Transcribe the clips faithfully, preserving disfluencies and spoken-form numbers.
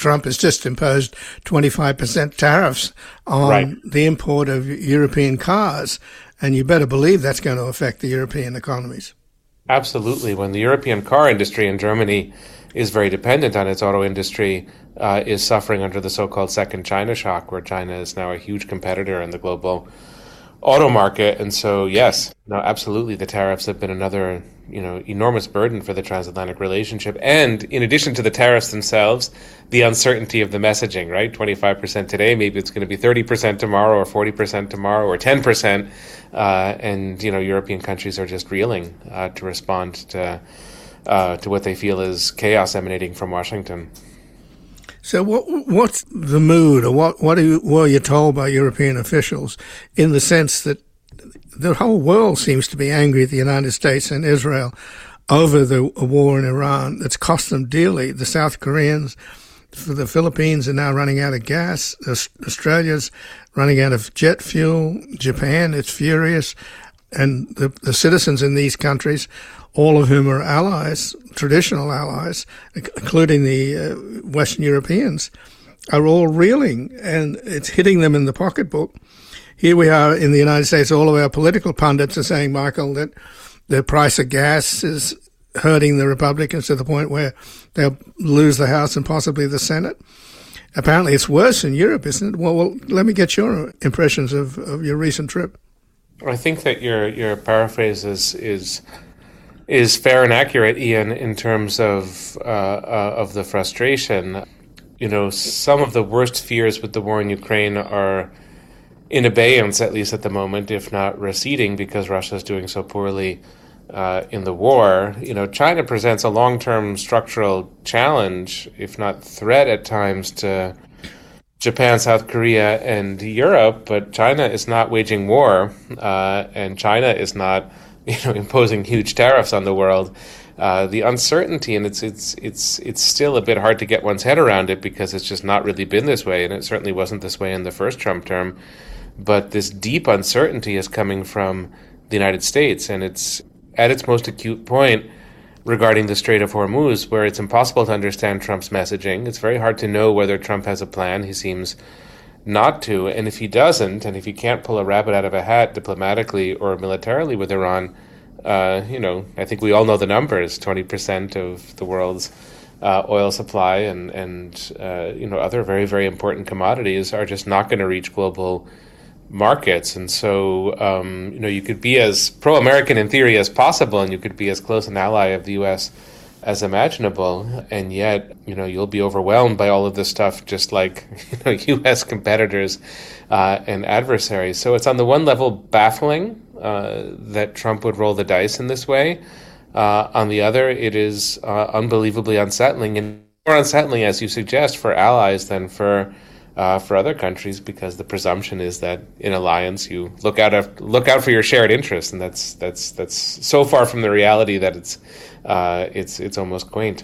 Trump has just imposed twenty-five percent tariffs on right. the import of European cars. And you better believe that's going to affect the European economies. Absolutely. When the European car industry in Germany is very dependent on its auto industry, uh, is suffering under the so-called second China shock, where China is now a huge competitor in the global auto market. And so, yes, no, absolutely, the tariffs have been another, you know, enormous burden for the transatlantic relationship. And in addition to the tariffs themselves, the uncertainty of the messaging, right? twenty-five percent today, maybe it's going to be thirty percent tomorrow or forty percent tomorrow or ten percent. Uh, and, you know, European countries are just reeling uh, to respond to, uh, to what they feel is chaos emanating from Washington. So what, what's the mood, or what, what are you, were you told by European officials, in the sense that the whole world seems to be angry at the United States and Israel over the war in Iran that's cost them dearly? The South Koreans, the Philippines are now running out of gas. Australia's running out of jet fuel. Japan is furious. And the, the citizens in these countries, all of whom are allies, traditional allies, including the uh, Western Europeans, are all reeling, and it's hitting them in the pocketbook. Here we are in the United States, all of our political pundits are saying, Michael, that the price of gas is hurting the Republicans to the point where they'll lose the House and possibly the Senate. Apparently it's worse in Europe, isn't it? Well, well let me get your impressions of, of your recent trip. I think that your your paraphrase is is is fair and accurate, Ian, in terms of uh, uh, of the frustration. You know, some of the worst fears with the war in Ukraine are in abeyance, at least at the moment, if not receding, because Russia is doing so poorly uh, in the war. You know, China presents a long-term structural challenge, if not threat at times, to Japan, South Korea, and Europe, but China is not waging war, uh, and China is not, you know, imposing huge tariffs on the world. Uh, the uncertainty, and it's it's it's it's still a bit hard to get one's head around it, because it's just not really been this way, and it certainly wasn't this way in the first Trump term. But this deep uncertainty is coming from the United States, and it's at its most acute point regarding the Strait of Hormuz, where it's impossible to understand Trump's messaging. It's very hard to know whether Trump has a plan. He seems not to. And if he doesn't, and if he can't pull a rabbit out of a hat diplomatically or militarily with Iran, uh, you know, I think we all know the numbers. twenty percent of the world's uh, oil supply and, and uh, you know, other very, very important commodities are just not going to reach global markets. And so, um, you know, you could be as pro-American in theory as possible, and you could be as close an ally of the U S as imaginable, and yet, you know, you'll be overwhelmed by all of this stuff, just like, you know, U S competitors uh, and adversaries. So it's on the one level baffling uh, that Trump would roll the dice in this way. Uh, on the other, it is uh, unbelievably unsettling, and more unsettling, as you suggest, for allies than for Uh, for other countries, because the presumption is that in alliance you look out of, look out for your shared interests, and that's that's that's so far from the reality that it's uh, it's it's almost quaint.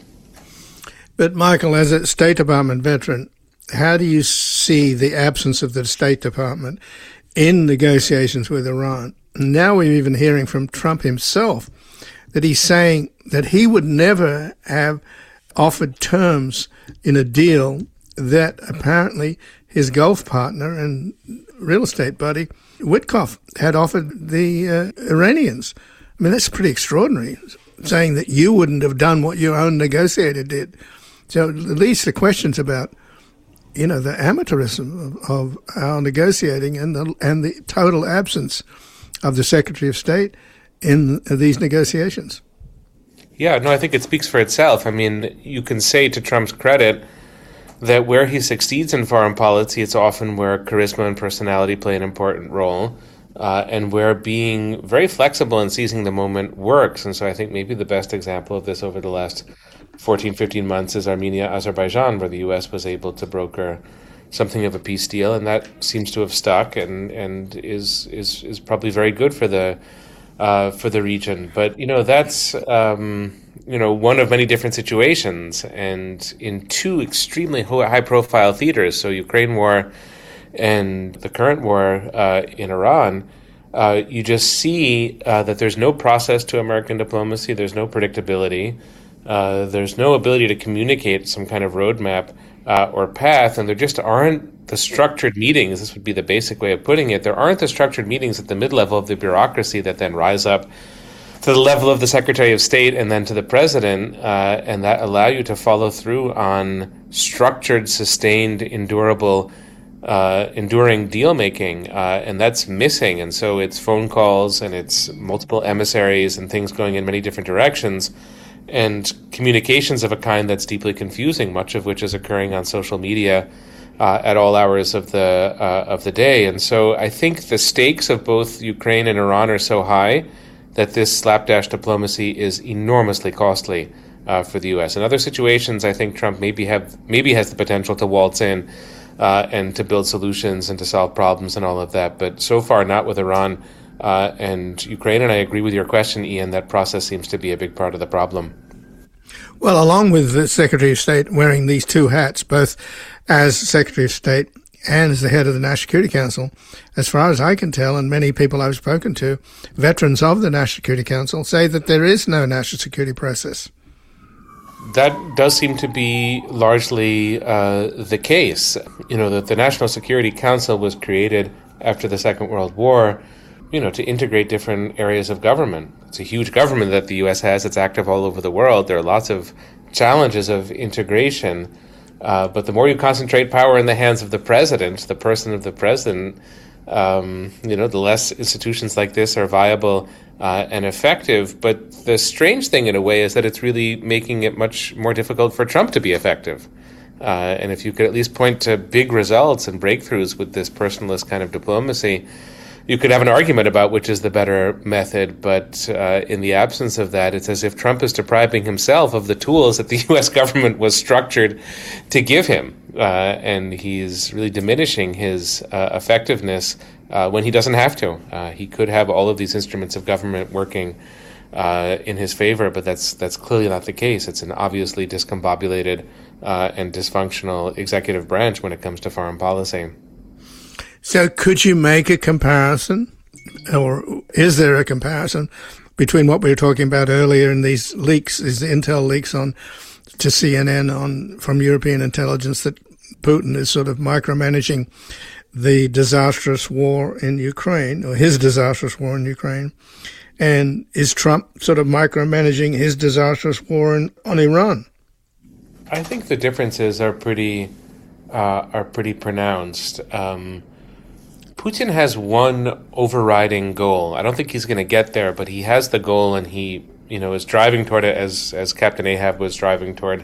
But Michael, as a State Department veteran, how do you see the absence of the State Department in negotiations with Iran? Now we're even hearing from Trump himself that he's saying that he would never have offered terms in a deal that apparently his Gulf partner and real estate buddy, Witkoff, had offered the uh, Iranians. I mean, that's pretty extraordinary, saying that you wouldn't have done what your own negotiator did. So at least the questions about, you know, the amateurism of, of our negotiating and the, and the total absence of the Secretary of State in these negotiations. Yeah, no, I think it speaks for itself. I mean, you can say to Trump's credit that where he succeeds in foreign policy, it's often where charisma and personality play an important role, uh, and where being very flexible and seizing the moment works. And so I think maybe the best example of this over the last fourteen, fifteen months is Armenia, Azerbaijan, where the U S was able to broker something of a peace deal, and that seems to have stuck and, and is, is, is probably very good for the uh, for the region. But, you know, that's um, you know, one of many different situations, and in two extremely high-profile theaters, so Ukraine war and the current war uh, in Iran, uh, you just see uh, that there's no process to American diplomacy, there's no predictability, uh, there's no ability to communicate some kind of roadmap uh, or path, and there just aren't the structured meetings. This would be the basic way of putting it. There aren't the structured meetings at the mid-level of the bureaucracy that then rise up to the level of the Secretary of State and then to the President, uh, and that allow you to follow through on structured, sustained, endurable, uh, enduring deal-making, uh, and that's missing. And so it's phone calls and it's multiple emissaries and things going in many different directions, and communications of a kind that's deeply confusing, much of which is occurring on social media uh, at all hours of the uh, of the day. And so I think the stakes of both Ukraine and Iran are so high that this slapdash diplomacy is enormously costly uh, for the U S. In other situations, I think Trump maybe have maybe has the potential to waltz in uh, and to build solutions and to solve problems and all of that. But so far, not with Iran uh, and Ukraine. And I agree with your question, Ian, that process seems to be a big part of the problem. Well, along with the Secretary of State wearing these two hats, both as Secretary of State and as the head of the National Security Council, as far as I can tell, and many people I've spoken to, veterans of the National Security Council, say that there is no national security process. That does seem to be largely uh, the case. You know, that the National Security Council was created after the Second World War, you know, to integrate different areas of government. It's a huge government that the U S has. It's active all over the world. There are lots of challenges of integration. Uh, but the more you concentrate power in the hands of the president, the person of the president, um, you know, the less institutions like this are viable uh, and effective. But the strange thing, in a way, is that it's really making it much more difficult for Trump to be effective. Uh, and if you could at least point to big results and breakthroughs with this personalist kind of diplomacy, you could have an argument about which is the better method, but uh, in the absence of that, it's as if Trump is depriving himself of the tools that the U S government was structured to give him, uh, and he's really diminishing his uh, effectiveness uh, when he doesn't have to. Uh, he could have all of these instruments of government working uh, in his favor, but that's that's clearly not the case. It's an obviously discombobulated uh, and dysfunctional executive branch when it comes to foreign policy. So could you make a comparison, or is there a comparison between what we were talking about earlier in these leaks, these intel leaks on to C N N on from European intelligence, that Putin is sort of micromanaging the disastrous war in Ukraine, or his disastrous war in Ukraine, and is Trump sort of micromanaging his disastrous war in, on Iran? I think the differences are pretty uh, are pretty pronounced. Um, Putin has one overriding goal. I don't think he's going to get there, but he has the goal, and he, you know, is driving toward it as as Captain Ahab was driving toward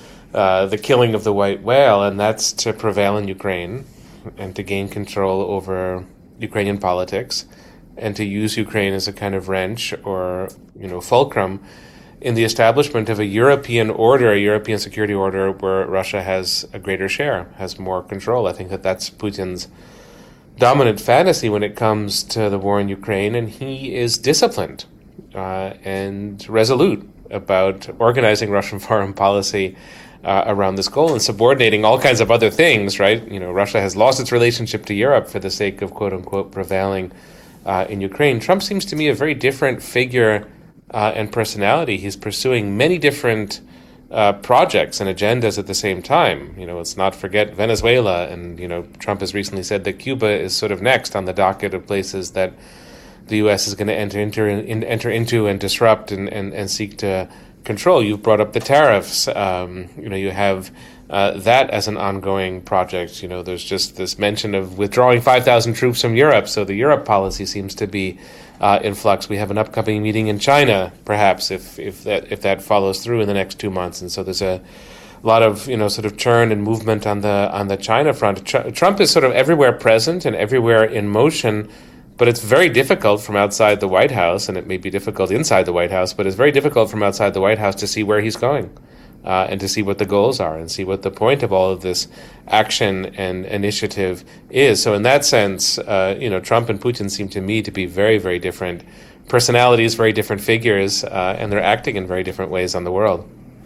uh, the killing of the white whale, and that's to prevail in Ukraine and to gain control over Ukrainian politics and to use Ukraine as a kind of wrench or, you know, fulcrum in the establishment of a European order, a European security order where Russia has a greater share, has more control. I think that that's Putin's dominant fantasy when it comes to the war in Ukraine, and he is disciplined uh, and resolute about organizing Russian foreign policy uh, around this goal and subordinating all kinds of other things, right? You know, Russia has lost its relationship to Europe for the sake of, quote-unquote, prevailing uh, in Ukraine. Trump seems to me a very different figure uh, and personality. He's pursuing many different Uh, projects and agendas at the same time. You know, let's not forget Venezuela, and, you know, Trump has recently said that Cuba is sort of next on the docket of places that the U S is going to enter into, in, enter into and disrupt and, and, and seek to control. You've brought up the tariffs. Um, you know, you have uh, that as an ongoing project. You know, there's just this mention of withdrawing five thousand troops from Europe, so the Europe policy seems to be Uh, in flux. We have an upcoming meeting in China, perhaps, if if that if that follows through in the next two months. And so there's a lot of, you know, sort of churn and movement on the on the China front. Tr- Trump is sort of everywhere present and everywhere in motion, but it's very difficult from outside the White House, and it may be difficult inside the White House, but it's very difficult from outside the White House to see where he's going. Uh, and to see what the goals are and see what the point of all of this action and initiative is. So in that sense, uh, you know, Trump and Putin seem to me to be very, very different personalities, very different figures, uh, and they're acting in very different ways on the world.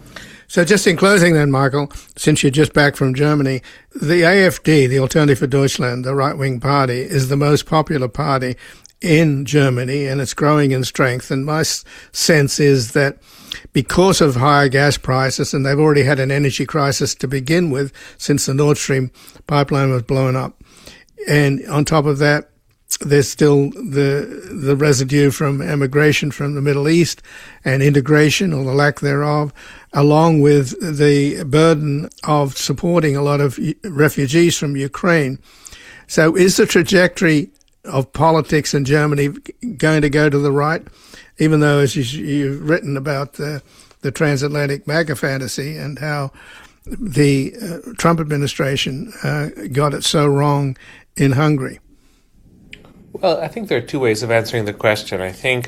So just in closing then, Michael, since you're just back from Germany, the A F D, the Alternative for Deutschland, the right-wing party, is the most popular party in Germany, and it's growing in strength. And my s- sense is that because of higher gas prices, and they've already had an energy crisis to begin with since the Nord Stream pipeline was blown up, and on top of that, there's still the the residue from emigration from the Middle East and integration, or the lack thereof, along with the burden of supporting a lot of refugees from Ukraine. So is the trajectory of politics in Germany going to go to the right, even though, as you've written about the, the transatlantic MAGA fantasy and how the uh, Trump administration uh, got it so wrong in Hungary? Well, I think there are two ways of answering the question. I think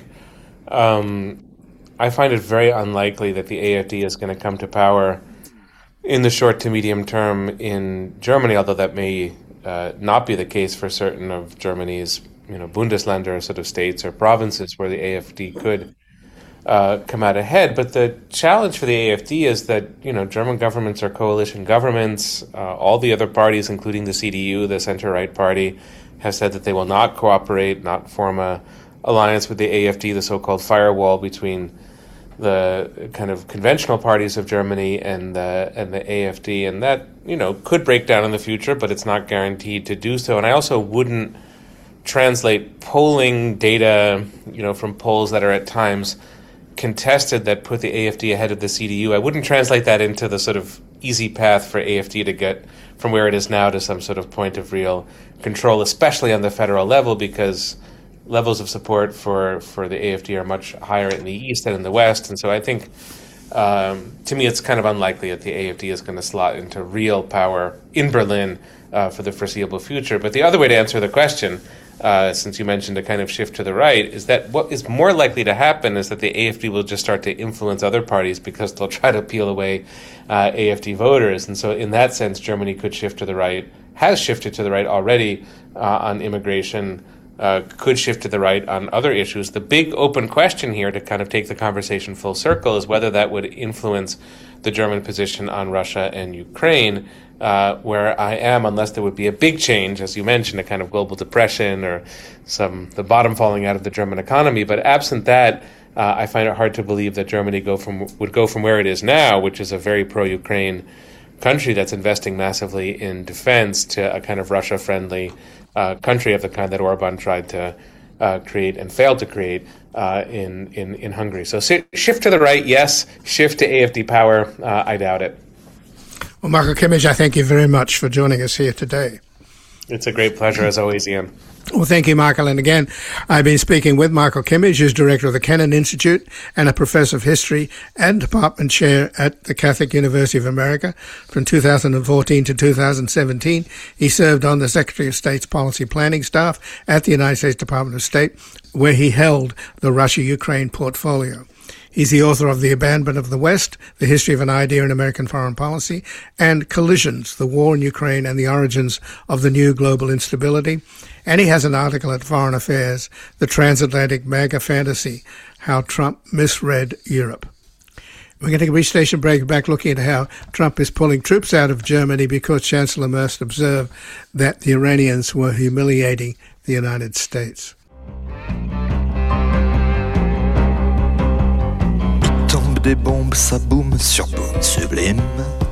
um, I find it very unlikely that the AfD is going to come to power in the short to medium term in Germany, although that may uh, not be the case for certain of Germany's, you know, Bundesländer, sort of states or provinces where the AfD could uh, come out ahead. But the challenge for the AfD is that, you know, German governments are coalition governments. Uh, all the other parties, including the C D U, the center-right party, have said that they will not cooperate, not form a alliance with the AfD, the so-called firewall between the kind of conventional parties of Germany and the and the AfD, and that, you know, could break down in the future, but it's not guaranteed to do so. And I also wouldn't translate polling data, you know, from polls that are at times contested that put the AfD ahead of the C D U. I wouldn't translate that into the sort of easy path for AfD to get from where it is now to some sort of point of real control, especially on the federal level, because levels of support for, for the AfD are much higher in the East than in the West. And so I think, um, to me, it's kind of unlikely that the AfD is going to slot into real power in Berlin uh, for the foreseeable future. But the other way to answer the question, uh, since you mentioned a kind of shift to the right, is that what is more likely to happen is that the AfD will just start to influence other parties because they'll try to peel away uh, AfD voters. And so in that sense, Germany could shift to the right, has shifted to the right already uh, on immigration, Uh, could shift to the right on other issues. The big open question here, to kind of take the conversation full circle, is whether that would influence the German position on Russia and Ukraine, uh, where I am, unless there would be a big change, as you mentioned, a kind of global depression or some the bottom falling out of the German economy. But absent that, uh, I find it hard to believe that Germany go from would go from where it is now, which is a very pro-Ukraine country that's investing massively in defense, to a kind of Russia-friendly Uh, country of the kind that Orban tried to uh, create and failed to create uh, in, in, in Hungary. So si- shift to the right, yes. Shift to AfD power, uh, I doubt it. Well, Michael Kimmage, I thank you very much for joining us here today. It's a great pleasure, as always, Ian. Well, thank you, Michael. And again, I've been speaking with Michael Kimmage, who's director of the Kennan Institute and a professor of history and department chair at the Catholic University of America. From two thousand fourteen to two thousand seventeen, he served on the Secretary of State's policy planning staff at the United States Department of State, where he held the Russia-Ukraine portfolio. He's the author of The Abandonment of the West, The History of an Idea in American Foreign Policy, and Collisions, The War in Ukraine and the Origins of the New Global Instability. And he has an article at Foreign Affairs, The Transatlantic MAGA Fantasy, How Trump Misread Europe. We're going to take a brief station break, back looking at how Trump is pulling troops out of Germany because Chancellor Merz observed that the Iranians were humiliating the United States. Des bombes, ça boum sur boum sublime.